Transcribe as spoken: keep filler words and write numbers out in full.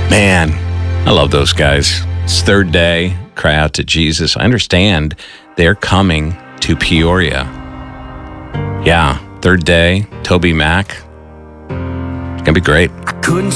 Man, I love those guys. It's Third Day, Cry Out to Jesus. I understand they're coming to Peoria. Yeah, Third Day, Toby Mac. It's going to be great. Couldn't